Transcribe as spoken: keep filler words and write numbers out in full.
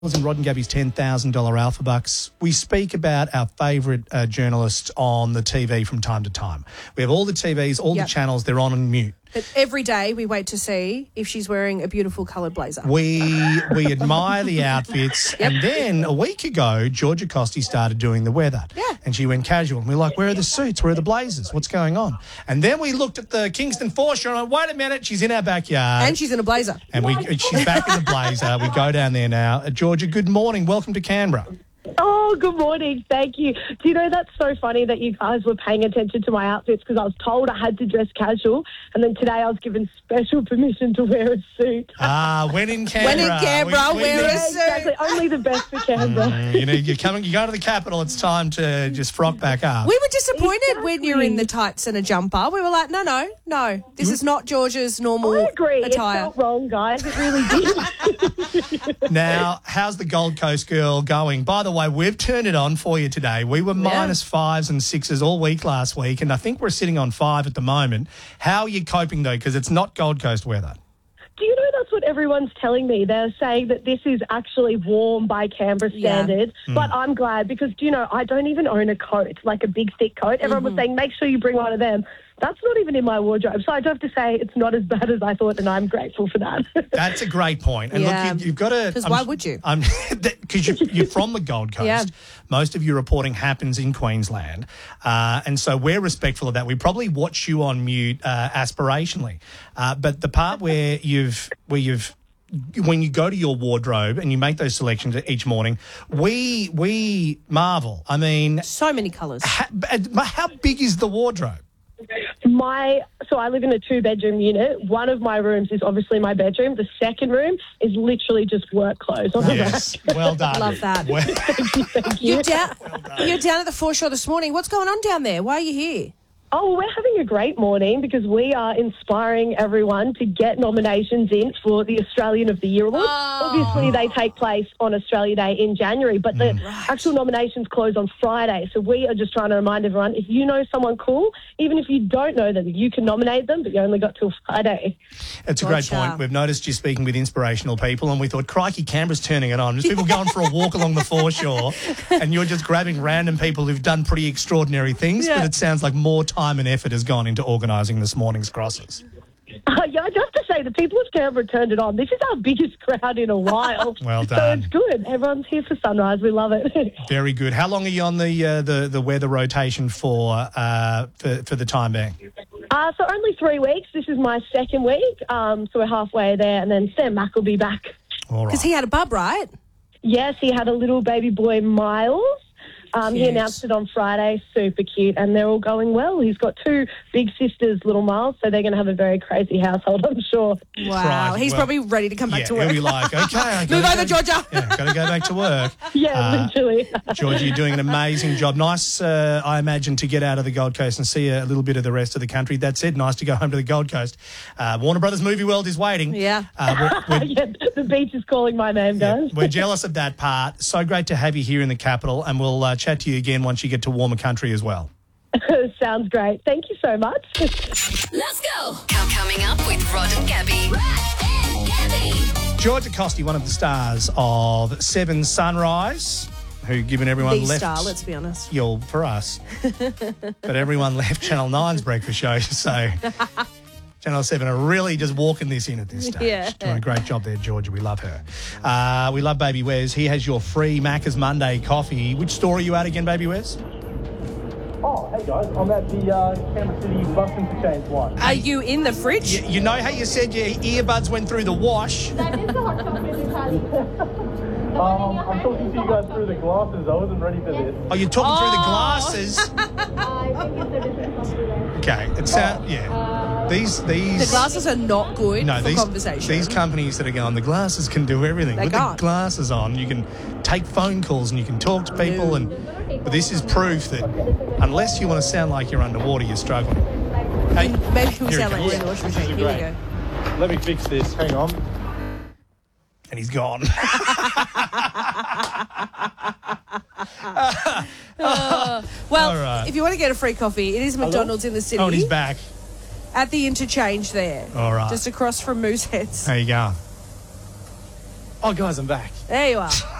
In Rod and Gabby's ten thousand dollars Alpha Bucks, we speak about our favourite uh, journalists on the T V from time to time. We have all the T Vs, all Yep. the channels, they're on and mute. But every day we wait to see if she's wearing a beautiful coloured blazer. We we admire the outfits. Yep. And then a week ago, Georgia Costi started doing the weather. Yeah. And she went casual. And we're like, where are the suits? Where are the blazers? What's going on? And then we looked at the Kingston foreshore and went, wait a minute, she's in our backyard. And she's in a blazer. And we she's back in the blazer. We go down there now. Uh, Georgia, good morning. Welcome to Canberra. Oh, good morning. Thank you. Do you know, that's so funny that you guys were paying attention to my outfits because I was told I had to dress casual, and then today I was given special permission to wear a suit. Ah, when in Canberra. When in Canberra, we, we wear need- a Yeah, suit. exactly. Only the best for Canberra. Mm, you know, you're coming. You go to the capital. It's time to just frock back up. We were disappointed when you're in Exactly. the tights and a jumper. We were like, no, no, no. This is not Georgia's normal I agree. attire. It felt wrong, guys. It really did. Now, how's the Gold Coast girl going? By the way, we've turned it on for you today. We were minus fives and sixes all week last week, and I think we're sitting on five at the moment. How are you coping though? Because it's not Gold Coast weather. Do you know that's what everyone's telling me? They're saying that this is actually warm by Canberra Yeah. standards, Hmm. but I'm glad because, do you know, I don't even own a coat, like a big thick coat. Everyone Mm-hmm. was saying, make sure you bring one of them. That's not even in my wardrobe. So I do have to say it's not as bad as I thought, and I'm grateful for that. That's a great point. And Yeah. look, you, you've got to. 'Cause why would you? Because you, you're from the Gold Coast. Yeah. Most of your reporting happens in Queensland, uh, and so we're respectful of that. We probably watch you on mute uh, aspirationally, uh, but the part where you've where you've when you go to your wardrobe and you make those selections each morning, we we marvel. I mean, So many colours. how, how big is the wardrobe? My so I live in a two-bedroom unit. One of my rooms is obviously my bedroom. The second room is literally just work clothes on the Yes, well done. Love that. Well, Thank you. You're down, you're down at the foreshore this morning. What's going on down there? Why are you here? Oh, we're having a great morning because we are inspiring everyone to get nominations in for the Australian of the Year Award. Oh. Obviously, they take place on Australia Day in January, but the actual nominations close on Friday. So we are just trying to remind everyone, if you know someone cool, even if you don't know them, you can nominate them, but you only got till Friday. It's a great Gotcha. point. We've noticed you speaking with inspirational people, and we thought, crikey, Canberra's turning it on. Just people going for a walk along the foreshore, and you're just grabbing random people who've done pretty extraordinary things, Yeah. but it sounds like more time and effort has gone into organising this morning's crosses. Uh, yeah, I have to say, the people of Canberra turned it on. This is our biggest crowd in a while. Well So done. it's good. Everyone's here for sunrise. We love it. Very good. How long are you on the uh, the, the weather rotation for, uh, for for the time being? Uh, so only three weeks. This is my second week. Um, so we're halfway there, and then Sam Mack will be back. All Because right. he had a bub, right? Yes, he had a little baby boy, Miles. Um, he Cute. announced it on Friday. Super cute, and they're all going well. He's got two big sisters, little Miles, so they're going to have a very crazy household, I'm sure. Wow. Crikey, He's well, probably ready to come back Yeah, to he'll work. be like, okay, I Move gotta over, go- Georgia. Yeah, got to go back to work. Yeah, Uh, literally. Georgia, you're doing an amazing job. Nice, uh, I imagine, to get out of the Gold Coast and see a little bit of the rest of the country. That said, nice to go home to the Gold Coast. Uh, Warner Brothers Movie World is waiting. Yeah. Uh, we're, we're, yeah, the beach is calling my name, guys. we're jealous of that part. So great to have you here in the capital, and we'll uh, chat to you again once you get to warmer country as well. Sounds great. Thank you so much. Let's go. Com- Coming up with Rod and Gabby. Rod and Gabby. Georgia Costi, one of the stars of Seven Sunrise, who given everyone The left... star, let's be honest. You're for us. But everyone left Channel nine's breakfast show, so Channel seven are really just walking this in at this stage. Yeah. Doing a great job there, Georgia. We love her. Uh, we love Baby Wes. He has your free Macca's Monday coffee. Which store are you at again, Baby Wes? Oh, hey guys, I'm at the uh, Canberra City Bus Interchange one. Are you in the fridge? You, you know how you said your earbuds went through the wash? Um, I'm talking to you guys through the glasses. I wasn't ready for this. Oh, you're talking Oh. through the glasses? Okay, it sounds, yeah. These, these... The glasses are not good No, for these, conversation. these companies that are going, the glasses can do everything. They With can't. the glasses on, you can take phone calls and you can talk to people. And but this is proof that unless you want to sound like you're underwater, you're struggling. Hey, Maybe we'll here sound it like we're in comes. the washing machine. Here we Great. go. Let me fix this. Hang on. And he's gone. Well, All right. if you want to get a free coffee, it is McDonald's in the city. Oh, and he's back. At the interchange there. All right. Just across from Mooseheads. There you go. Oh, guys, I'm back. There you are.